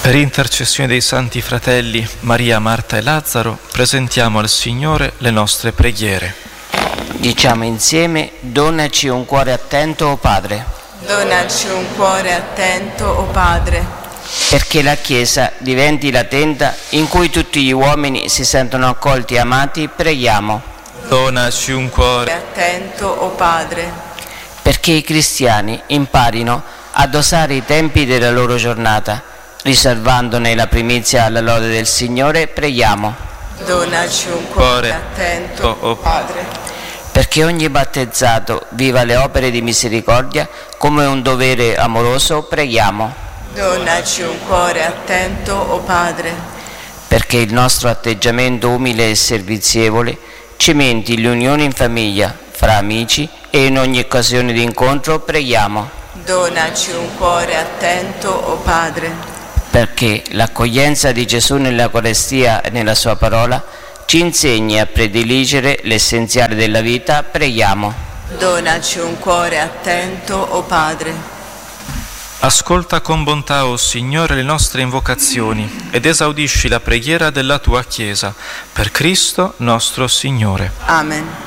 Per intercessione dei santi fratelli Maria, Marta e Lazzaro, presentiamo al Signore le nostre preghiere. Diciamo insieme: donaci un cuore attento, o Padre. Donaci un cuore attento, o Padre. Perché la Chiesa diventi la tenda in cui tutti gli uomini si sentono accolti e amati, preghiamo. Donaci un cuore attento, o Padre. Perché i cristiani imparino a dosare i tempi della loro giornata, riservandone la primizia alla lode del Signore, preghiamo. Donaci un cuore attento, o Padre. Perché ogni battezzato viva le opere di misericordia come un dovere amoroso, preghiamo. Donaci un cuore attento, o Padre. Perché il nostro atteggiamento umile e servizievole cimenti l'unione in famiglia, fra amici e in ogni occasione di incontro, preghiamo. Donaci un cuore attento, o Padre. Perché l'accoglienza di Gesù nell'Eucaristia e nella sua parola ci insegni a prediligere l'essenziale della vita, preghiamo. Donaci un cuore attento, o Padre. Ascolta con bontà, o Signore, le nostre invocazioni ed esaudisci la preghiera della tua Chiesa. Per Cristo nostro Signore. Amen.